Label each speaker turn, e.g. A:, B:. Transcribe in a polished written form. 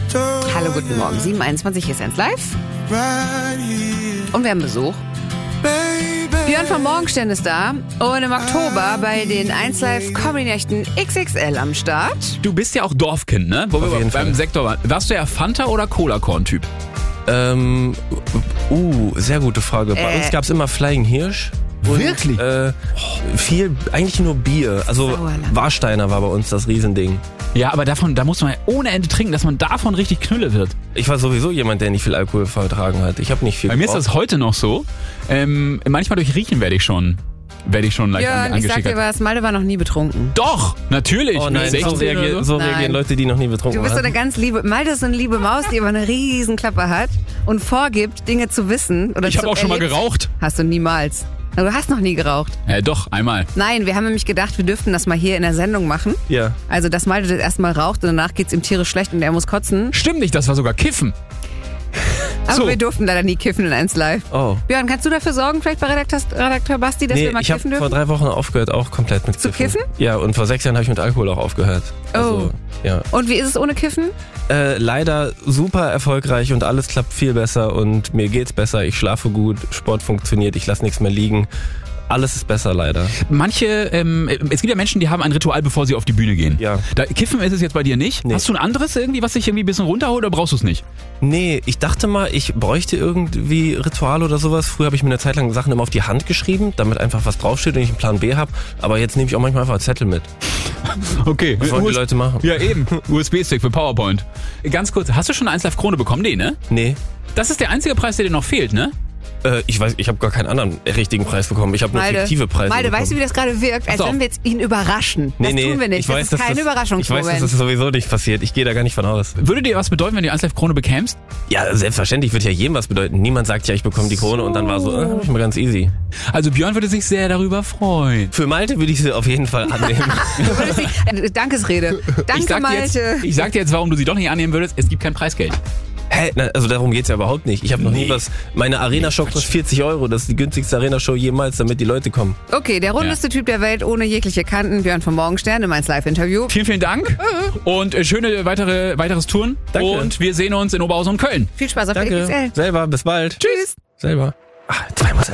A: Hallo, guten Morgen. 7.21 ist 1 Live. Und wir haben Besuch. Björn von Morgenstern ist da und im Oktober bei den 1 Live Comedy-Nächten XXL am Start.
B: Du bist ja auch Dorfkind, ne? Wo wir beim Sektor waren. Warst du ja Fanta- oder Cola-Korn-Typ?
C: Sehr gute Frage. Bei uns gab's immer Flying Hirsch. Und,
B: Wirklich?
C: Eigentlich nur Bier. Also
A: Sauerland.
C: Warsteiner war bei uns das Riesending.
B: Ja, aber da muss man ja ohne Ende trinken, dass man davon richtig Knülle wird.
C: Ich war sowieso jemand, der nicht viel Alkohol vertragen hat. Ich habe nicht viel
B: Bei mir ist das heute noch so. Manchmal durch Riechen werde ich schon leicht
A: Björn, ich sag dir
B: angeschickert.
A: was, Malte war noch nie betrunken.
B: Doch, natürlich.
C: Oh
B: mit
C: nein,
B: 16 oder so.
C: reagieren
A: Nein.
C: Leute, die noch nie betrunken
A: Du bist so
C: waren.
A: eine ganz liebe, Malte ist so eine liebe Maus, die aber eine riesen Klappe hat und vorgibt, Dinge zu wissen. Oder
B: Ich habe auch schon mal geraucht.
A: Hast du niemals. Aber du hast noch nie geraucht.
B: Doch, einmal.
A: Nein, wir haben nämlich gedacht, wir dürften das mal hier in der Sendung machen.
C: Ja.
A: Also, dass Malte das erstmal raucht und danach geht's ihm tierisch schlecht und er muss kotzen.
B: Stimmt nicht, das war sogar Kiffen.
A: Aber
B: So.
A: wir durften leider nie kiffen in 1 Live.
C: Oh.
A: Björn, kannst du dafür sorgen, vielleicht bei Redakteur Basti, dass wir mal
C: ich habe
A: kiffen
C: vor
A: dürfen?
C: 3 Wochen aufgehört, auch komplett mit
A: Zu kiffen?
C: Ja, und vor 6 Jahren habe ich mit Alkohol auch aufgehört. Also, ja.
A: Und wie ist es ohne Kiffen?
C: Leider super erfolgreich und alles klappt viel besser und mir geht's besser. Ich schlafe gut, Sport funktioniert, ich lasse nichts mehr liegen. Alles ist besser leider.
B: Es gibt ja Menschen, die haben ein Ritual, bevor sie auf die Bühne gehen.
C: Ja.
B: Kiffen ist es jetzt bei dir nicht.
C: Nee.
B: Hast du ein anderes irgendwie, was dich irgendwie ein bisschen runterholt oder brauchst du es nicht?
C: Nee, ich dachte mal, ich bräuchte irgendwie Ritual oder sowas. Früher habe ich mir eine Zeit lang Sachen immer auf die Hand geschrieben, damit einfach was draufsteht und ich einen Plan B habe. Aber jetzt nehme ich auch manchmal einfach einen Zettel mit.
B: Okay.
C: Was wollen die Leute machen?
B: Ja, eben. USB-Stick für PowerPoint. Ganz kurz, hast du schon eine 1 Live Krone bekommen? Nee, ne?
C: Nee.
B: Das ist der einzige Preis, der dir noch fehlt, ne?
C: Ich weiß, ich habe gar keinen anderen richtigen Preis bekommen. Ich habe nur fiktive Preise
A: Malte,
C: bekommen.
A: weißt du, wie das gerade wirkt? Als
B: Pass auf.
A: wenn wir jetzt ihn überraschen. Das tun wir nicht.
C: Ich weiß,
A: das ist kein
C: Ich weiß,
A: Überraschungsmoment.
C: dass das sowieso nicht passiert. Ich gehe da gar nicht von aus.
B: Würde dir was bedeuten, wenn du die 1 Live Krone bekämst?
C: Ja, selbstverständlich wird ja jedem was bedeuten. Niemand sagt ja, ich bekomme die Krone und dann war so, hab ich mal ganz easy.
B: Also Björn würde sich sehr darüber freuen.
C: Für Malte würde ich sie auf jeden Fall annehmen.
A: Du würdest Dankesrede. Danke, Malte.
B: Ich sag dir jetzt, warum du sie doch nicht annehmen würdest. Es gibt kein Preisgeld.
C: Hä? Na, also darum geht's ja überhaupt nicht. Ich habe noch nie was. Meine Arena-Show kostet 40 €. Das ist die günstigste Arena-Show jemals, damit die Leute kommen.
A: Okay, der rundeste Typ der Welt ohne jegliche Kanten, Björn von Morgenstern im 1 Live-Interview.
B: Vielen, vielen Dank und schöne weiteres Touren.
C: Danke.
B: Und wir sehen uns in Oberhausen und Köln.
A: Viel Spaß auf der
C: Danke.
A: XXL.
C: Selber, bis bald.
A: Tschüss.
C: Selber. Zweimal